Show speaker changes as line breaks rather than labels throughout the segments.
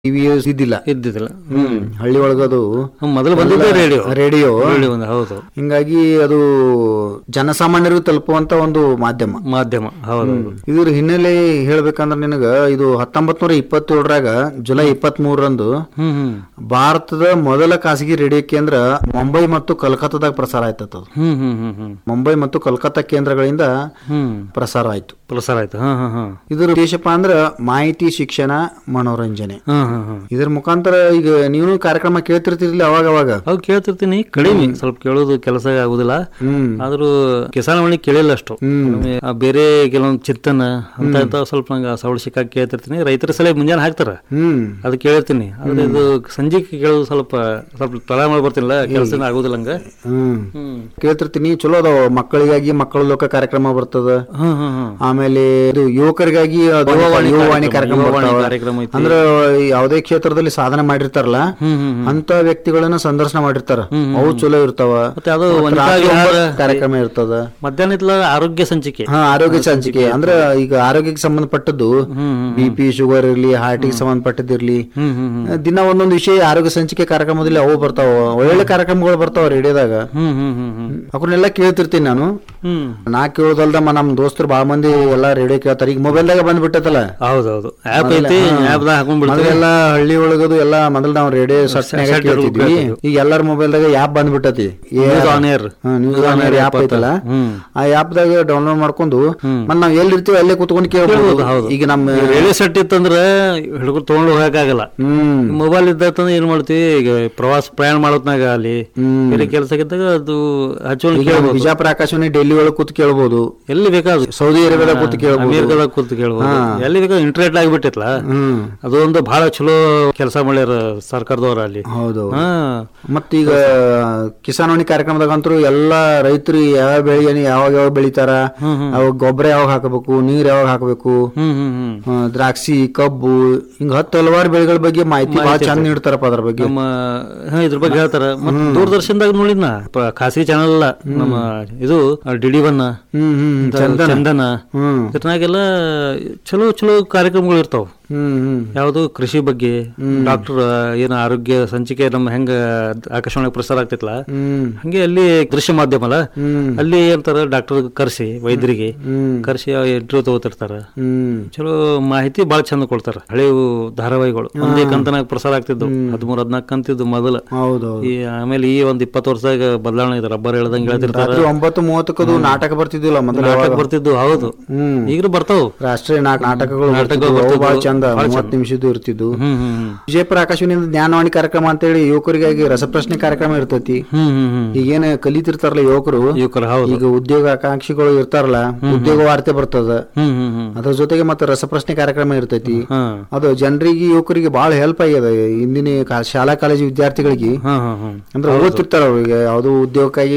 TV ಇದ್ದಿಲ್ಲ. ಹಳ್ಳಿ ಒಳಗದು
ಮೊದಲು ಬಂದಿದ್ದೆ
ರೇಡಿಯೋ.
ಹೌದು.
ಹಿಂಗಾಗಿ ಅದು ಜನಸಾಮಾನ್ಯರಿಗೂ ತಲುಪುವಂತ ಒಂದು ಮಾಧ್ಯಮ.
ಹೌದು.
ಇದ್ರ ಹಿನ್ನೆಲೆ ಹೇಳ್ಬೇಕಂದ್ರ ನಿನಗ ಇದು 1927ರಾಗ ಜುಲೈ 23ರಂದು ಭಾರತದ ಮೊದಲ ಖಾಸಗಿ ರೇಡಿಯೋ ಕೇಂದ್ರ ಮುಂಬೈ ಮತ್ತು ಕಲ್ಕತ್ತಾದಾಗ ಪ್ರಸಾರ ಆಯ್ತದ. ಮುಂಬೈ ಮತ್ತು ಕಲ್ಕತ್ತಾ ಕೇಂದ್ರಗಳಿಂದ ಪ್ರಸಾರ ಆಯ್ತು. ಇದ್ರ ಉದ್ದೇಶಪ್ಪ ಅಂದ್ರ ಮಾಹಿತಿ, ಶಿಕ್ಷಣ, ಮನೋರಂಜನೆ. ಇದ್ರ ಮುಖಾಂತರ ಈಗ ನೀವು ಕಾರ್ಯಕ್ರಮ ಕೇಳ್ತಿರ್ತಿರ್ಲಿ ಅವಾಗ
ಕೇಳ್ತಿರ್ತೀನಿ. ಕಡಿಮೆ ಸ್ವಲ್ಪ ಕೇಳೋದು ಕೆಲಸ ಆಗುದಿಲ್ಲ. ಆದ್ರೂ ಕಿಸಾನವಾಣಿ ಕೇಳಿಲ್ಲ ಅಷ್ಟು. ಬೇರೆ ಕೆಲವೊಂದು ಚಿಂತನ ಅಂತ ಸ್ವಲ್ಪ ನಂಗೆ ಸವಳು ಸಿಕ್ಕಾಗಿ ಕೇಳ್ತಿರ್ತೀನಿ. ರೈತರ ಸಲಹೆ ಮುಂಜಾನೆ ಹಾಕ್ತಾರ, ಅದು ಕೇಳಿರ್ತೀನಿ. ಆದ್ರೆ ಇದು ಸಂಜೆಗೆ ಕೇಳೋದು ಸ್ವಲ್ಪ ತಡ ಮಾಡಿ ಬರ್ತಿಲ್ಲ, ಕೆಲಸ ಆಗುದಿಲ್ಲ ಹಂಗ.
ಕೇಳ್ತಿರ್ತೀನಿ. ಚಲೋ ಅದಾವ. ಮಕ್ಕಳಿಗಾಗಿ ಮಕ್ಕಳ ಲೋಕ ಕಾರ್ಯಕ್ರಮ ಬರ್ತದ. ಆಮೇಲೆ ಇದು ಯುವಕರಿಗಾಗಿ ಯುವವಾಣಿ ಕಾರ್ಯಕ್ರಮ ಅಂದ್ರ ಯಾವುದೇ ಕ್ಷೇತ್ರದಲ್ಲಿ ಸಾಧನೆ ಮಾಡಿರ್ತಾರಲ್ಲ ಅಂತ ವ್ಯಕ್ತಿಗಳನ್ನ ಸಂದರ್ಶನ ಮಾಡಿರ್ತಾರ. ಅವು ಚಲೋ ಇರ್ತಾವ. ಕಾರ್ಯಕ್ರಮ ಇರ್ತದ.
ಮಧ್ಯಾಹ್ನ ಆರೋಗ್ಯ ಸಂಚಿಕೆ.
ಆರೋಗ್ಯ ಸಂಚಿಕೆ ಅಂದ್ರ ಈಗ ಆರೋಗ್ಯಕ್ಕೆ ಸಂಬಂಧಪಟ್ಟದ್ದು, BP, ಶುಗರ್ ಇರ್ಲಿ, ಹಾರ್ಟಿಗೆ ಸಂಬಂಧಪಟ್ಟದಿರ್ಲಿ, ದಿನ ಒಂದೊಂದು ವಿಷಯ ಆರೋಗ್ಯ ಸಂಚಿಕೆ ಕಾರ್ಯಕ್ರಮದಲ್ಲಿ ಅವು ಬರ್ತಾವ. ಒಳ್ಳೆ ಕಾರ್ಯಕ್ರಮಗಳು ಬರ್ತಾವ ರೇಡಿಯೋದಾಗ. ಅವ್ರನ್ನೆಲ್ಲ ಕೇಳ್ತಿರ್ತೀನಿ ನಾನು. ನಾ ಕೇಳೋದಲ್ದ ನಮ್ ದೋಸ್ತರು ಬಾಳ ಮಂದಿ ಎಲ್ಲಾ ರೇಡಿಯೋ ಕೇಳ್ತಾರ. ಈಗ ಮೊಬೈಲ್ದಾಗ ಬಂದ್ಬಿಟ್ಟೈತಲ್ಲ.
ಹೌದೌದು.
ಮೊದಲೆಲ್ಲ ಹಳ್ಳಿ ಒಳಗದು ಎಲ್ಲಾ ಮೊದಲು ನಾವು ರೇಡಿಯೋ ಕೇಳ್ತಿದ್ವಿ. ಈಗ ಎಲ್ಲಾರ ಮೊಬೈಲ್ದಾಗ app ಬಂದ್ಬಿಟ್ಟತಿ. News on air app ಐತಲ್ಲ, ಆ ಆಪ್ ದಾಗ ಡೌನ್ಲೋಡ್ ಮಾಡ್ಕೊಂಡು ಮತ್ ನಾವ್ ಎಲ್ಲಿ ಇರ್ತೀವಿ ಅಲ್ಲೇ ಕುತ್ಕೊಂಡು ಕೇಳ್ಬಹುದು. ಈಗ ನಮ್ಮ
ರೇಡಿಯೋ ಸೆಟ್ ಇತ್ತಂದ್ರ ಹಿಡ್ಕೊಂಡು ತಗೊಂಡು ಹೋಗಕ್ಕಾಗಲ್ಲ. ಮೊಬೈಲ್ ಇದ್ದಂದ್ರೆ ಏನ್ ಮಾಡ್ತೀವಿ, ಈಗ ಪ್ರಯಾಣ ಮಾಡೋದ್ನಾಗ ಅಲ್ಲಿ ಬೇರೆ ಕೆಲಸಕ್ಕಿದ್ದಾಗ ಅದು ಹಚ್ಕೊಂಡು
ಬಿಜಾಪುರ ಆಕಾಶವಾಣಿ ಡೆಲ್ಲಿ ಒಳಗೆ ಕೂತ್ ಕೇಳ್ಬಹುದು.
ಎಲ್ಲಿ ಬೇಕಾದ್ರು
ಸೌದಿ ಅರೇಬಿಯಾದಾಗ ಕೂತ್ ಕೇಳ್ಬಹುದು,
ಅಮೇರಿಕಾದಾಗ ಕೂತ್ ಕೇಳ್ಬಹುದು, ಎಲ್ಲಿ ಬೇಕಾದ್ರೆ ಇಂಟರ್ನೆಟ್ ಆಗಿಬಿಟ್ಟಿತ್ಲ. ಅದೊಂದು ಬಹಳ ಚಲೋ ಕೆಲಸ ಮಾಡ್ಯಾರ ಸರ್ಕಾರದವ್ರ ಅಲ್ಲಿ.
ಹೌದು. ಮತ್ತೀಗ ಕಿಸಾನ್ವಾಣಿ ಕಾರ್ಯಕ್ರಮದಾಗಂತೂ ಎಲ್ಲಾ ರೈತರು ಯಾವ ಬೆಳೆಯನ್ನು ಯಾವಾಗ ಬೆಳಿತಾರ, ಅವಾಗ ಗೊಬ್ಬರ ಯಾವಾಗ ಹಾಕಬೇಕು, ನೀರ್ ಯಾವಾಗ ಹಾಕಬೇಕು, ದ್ರಾಕ್ಷಿ, ಕಬ್ಬು, ಹಿಂಗ 10 ಹಲವಾರು ಬೆಳೆಗಳ ಬಗ್ಗೆ ಮಾಹಿತಿ ಬಹಳ ಚಂದ ನೀಡ್ತಾರಪ್ಪ. ಅದ್ರ ಬಗ್ಗೆ
ಇದ್ರ ಬಗ್ಗೆ ಹೇಳ್ತಾರ. ದೂರದರ್ಶನದಾಗ ನೋಡಿದ್ನ ಖಾಸಗಿ ಚಾನಲ್ ಅಲ್ಲ, ನಮ್ಮ ಇದು DD1, ಚಂದನ, ಇದ್ರನಾಗೆಲ್ಲ ಚಲೋ ಚಲೋ ಕಾರ್ಯಕ್ರಮಗಳು ಇರ್ತಾವ. ಯಾವುದು ಕೃಷಿ ಬಗ್ಗೆ, ಡಾಕ್ಟರ್ ಏನ ಆರೋಗ್ಯ ಸಂಚಿಕೆ ನಮ್ಮ ಹೆಂಗ ಆಕಾಶವಾಣಿ ಪ್ರಸಾರ ಆಗ್ತಿತ್ಲ ಹಂಗೆ ಅಲ್ಲಿ ದೃಶ್ಯ ಮಾಧ್ಯಮ ಅಲ್ಲ, ಅಲ್ಲಿ ಏನಂತಾರ ಡಾಕ್ಟರ್ ಕರ್ಸಿ, ವೈದ್ಯರಿಗೆ ಕರ್ಸಿ ಇಂಟರ್ವ್ಯೂ ತಗೋತಿರ್ತಾರ. ಚಲೋ ಮಾಹಿತಿ ಬಾಳ ಚಂದ ಕೊಡ್ತಾರ. ಹಳೆವು ಧಾರಾವಾಹಿಗಳು ಒಂದೇ ಕಂತನಾಗ ಪ್ರಸಾರ ಆಗ್ತಿದ್ದು, 13-14 ಕಂತಿದ್ದು ಮೊದಲ. ಆಮೇಲೆ ಈ ಒಂದ್ 20 ವರ್ಷದಾಗ ಬದಲಾವಣೆ ಇದೆ. ರಬ್ಬರ್ ಹೇಳ್ದಂಗೆ ಹೇಳ್ತಿರ್ತಾರ.
9:30 ನಾಟಕ ಬರ್ತಿದ್ದಿಲ್ಲ,
ನಾಟಕ ಬರ್ತಿದ್ದು. ಹೌದು, ಈಗಲೂ ಬರ್ತಾವ
ರಾಷ್ಟ್ರೀಯ ನಾಟಕಗಳು ಬಹಳ ಚಂದ 30 ನಿಮಿಷದ್ದು ಇರ್ತಿದ್ದು. ವಿಜಯಪುರ ಆಕಾಶವಾಣಿಯಿಂದ ಜ್ಞಾನವಾಣಿ ಕಾರ್ಯಕ್ರಮ ಅಂತ ಹೇಳಿ ಯುವಕರಿಗಾಗಿ ರಸಪ್ರಶ್ನೆ ಕಾರ್ಯಕ್ರಮ ಇರ್ತೈತಿ. ಈಗೇನ ಕಲಿತಿರ್ತಾರಲ್ಲ ಯುವಕರು, ಈಗ ಉದ್ಯೋಗ ಆಕಾಂಕ್ಷಿಗಳು ಇರ್ತಾರಲ್ಲ, ಉದ್ಯೋಗ ವಾರ್ತೆ ಬರ್ತದ. ಅದ್ರ ಜೊತೆಗೆ ಮತ್ತೆ ರಸಪ್ರಶ್ನೆ ಕಾರ್ಯಕ್ರಮ ಇರ್ತೈತಿ. ಅದು ಜನರಿಗೆ, ಯುವಕರಿಗೆ ಬಹಳ ಹೆಲ್ಪ್ ಆಗ್ಯದ. ಇಂದಿನ ಶಾಲಾ ಕಾಲೇಜು ವಿದ್ಯಾರ್ಥಿಗಳಿಗೆ ಅಂದ್ರೆ ಓದ್ತಿರ್ತಾರ, ಅವ್ರಿಗೆ ಯಾವ್ದು ಉದ್ಯೋಗಕ್ಕಾಗಿ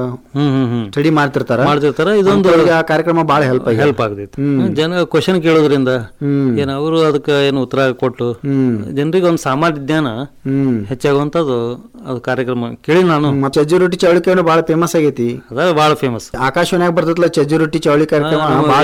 ಸ್ಟಡಿ ಮಾಡ್ತಿರ್ತಾರ. ಇದೊಂದು ಕಾರ್ಯಕ್ರಮ ಬಹಳ ಹೆಲ್ಪ್
ಆಗತೈತಿ. ಜನ ಕ್ವಶನ್ ಕೇಳೋದ್ರಿಂದ ಏನ್ ಅವರು ಅದಕ್ಕೆ ಏನು ಉತ್ತರ ಕೊಟ್ಟು ಜನರಿಗೆ ಒಂದು ಸಾಮಾನ್ಯ ಜ್ಞಾನ ಹೆಚ್ಚಾಗುವಂತದ್ದು ಅದು ಕಾರ್ಯಕ್ರಮ ಕೇಳಿ ನಾನು.
ಚಜ್ಜಿ ರೊಟ್ಟಿ ಚವಳಿಕೆ ಬಹಳ ಫೇಮಸ್ ಆಗೈತಿ.
ಅದ ಬಹಳ ಫೇಮಸ್.
ಆಕಾಶವಾಣಿಯಾಗ ಬರ್ತೈತಲ್ಲ ಚಜ್ಜಿ ರೊಟ್ಟಿ ಚವಳಿ ಕಾರ್ಯಕ್ರಮ,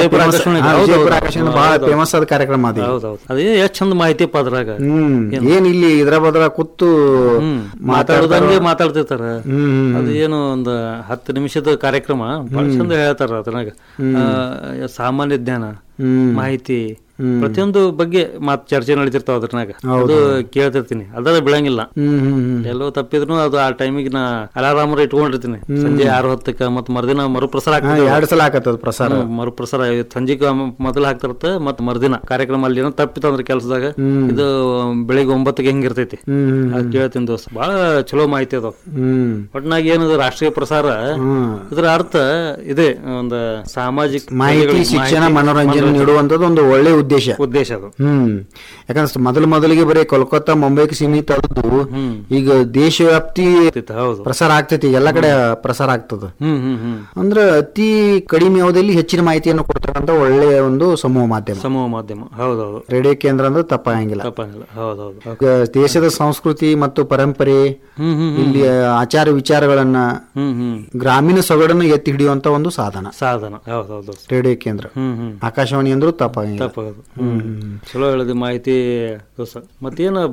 ಬಹಳ ಫೇಮಸ್ ಆದ ಕಾರ್ಯಕ್ರಮ ಅದು.
ಅದೇ ಎಷ್ಟ್ ಚಂದ ಮಾಹಿತಿ ಅದ್ರಾಗ.
ಏನ್ ಇಲ್ಲಿ ಇದ್ರ ಬದ್ರ ಕೂತು
ಮಾತಾಡೋದಂಗೆ ಮಾತಾಡ್ತಿರ್ತಾರ. ಅದು ಏನು ಒಂದು 10 ನಿಮಿಷದ ಕಾರ್ಯಕ್ರಮ ಬಹಳ ಚಂದ ಹೇಳ್ತಾರ. ಅದ್ರಾಗ ಸಾಮಾನ್ಯ ಜ್ಞಾನ, ಮಾಹಿತಿ, ಪ್ರತಿಯೊಂದು ಬಗ್ಗೆ ಚರ್ಚೆ ನಡೀತಿರ್ತಾವ. ಅದ್ರನಾಗ ಅದು ಕೇಳ್ತಿರ್ತೀನಿ. ಅದ್ರ ಬಿಡಂಗಿಲ್ಲ. ಎಲ್ಲೋ ತಪ್ಪಿದ್ರು ಅದು ಆ ಟೈಮಿಗೆ ನಾ ಅಲಾರಾಮ್ ಇಟ್ಕೊಂಡಿರ್ತೀನಿ. ಸಂಜೆ 6:10 ಮತ್ ಮರುದಿನ ಮರುಪ್ರಸಾರ
ಆಗ್ತದೆ.
ಮರುಪ್ರಸಾರ ಸಂಜೆಗೆ ಮೊದಲು ಹಾಕ್ತಿರತ್ತ. ಮತ್ ಮರುದಿನ ಕಾರ್ಯಕ್ರಮ ಅಲ್ಲಿ ಏನೋ ತಪ್ಪಿತ್ತಂದ್ರ ಕೆಲ್ಸದಾಗ ಇದು ಬೆಳಿಗ್ಗೆ 9ಕ್ಕೆ ಹೆಂಗಿರ್ತೈತಿ ಅದ್ ಕೇಳ್ತೀನಿ ದೋಸ್ತ. ಬಹಳ ಚಲೋ ಮಾಹಿತಿ ಅದಾವ. ಒಟ್ನಾಗ ಏನದು ರಾಷ್ಟ್ರೀಯ ಪ್ರಸಾರ, ಇದ್ರ ಅರ್ಥ ಇದೆ, ಒಂದು ಸಾಮಾಜಿಕ
ಮಾಹಿತಿ, ಶಿಕ್ಷಣ, ಮನೋರಂಜನೆ ನೀಡುವಂತದ್ದು ಒಂದು ಒಳ್ಳೆ ಉದ್ದೇಶ ಅದು. ಯಾಕಂದ್ರೆ ಮೊದಲಿಗೆ ಬರೀ ಕೋಲ್ಕತ್ತಾ, ಮುಂಬೈಗೆ ಸೀಮಿತ ಆದದ್ದು ಈಗ ದೇಶವ್ಯಾಪ್ತಿ ಪ್ರಸಾರ ಆಗ್ತೈತಿ. ಎಲ್ಲಾ ಕಡೆ ಪ್ರಸಾರ ಆಗ್ತದ. ಅಂದ್ರೆ ಅತಿ ಕಡಿಮೆ ಅವಧಿಯಲ್ಲಿ ಹೆಚ್ಚಿನ ಮಾಹಿತಿಯನ್ನು ಕೊಡ್ತಕ್ಕಂತ ಒಳ್ಳೆಯ ಒಂದು ಸಮೂಹ ಮಾಧ್ಯಮ.
ಹೌದೌದು.
ರೇಡಿಯೋ ಕೇಂದ್ರ ಅಂದ್ರೆ ತಪ್ಪಾಗಿಲ್ಲ. ದೇಶದ ಸಂಸ್ಕೃತಿ ಮತ್ತು ಪರಂಪರೆ, ಇಲ್ಲಿ ಆಚಾರ ವಿಚಾರಗಳನ್ನ, ಗ್ರಾಮೀಣ ಸೊಗಡನ್ನು ಎತ್ತಿ ಹಿಡಿಯುವಂತ ಒಂದು ಸಾಧನ ರೇಡಿಯೋ ಕೇಂದ್ರ. ಆಕಾಶವಾಣಿ ಅಂದ್ರೂ ತಪ್ಪಾಗಿಲ್ಲ.
ಚಲೋ ಹೇಳಿದ ಮಾಹಿತಿ. ಮತ್ತೇನು